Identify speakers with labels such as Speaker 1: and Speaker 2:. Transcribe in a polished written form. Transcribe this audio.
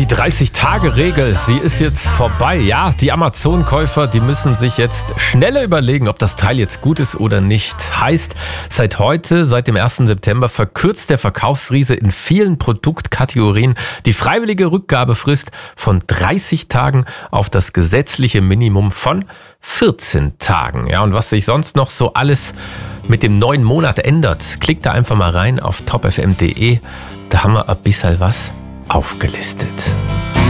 Speaker 1: Die 30-Tage-Regel, sie ist jetzt vorbei. Ja, die Amazon-Käufer, die müssen sich jetzt schneller überlegen, ob das Teil jetzt gut ist oder nicht. Heißt, seit heute, seit dem 1. September, verkürzt der Verkaufsriese in vielen Produktkategorien die freiwillige Rückgabefrist von 30 Tagen auf das gesetzliche Minimum von 14 Tagen. Ja, und was sich sonst noch so alles mit dem neuen Monat ändert, klickt da einfach mal rein auf topfm.de. Da haben wir ein bisschen was aufgelistet.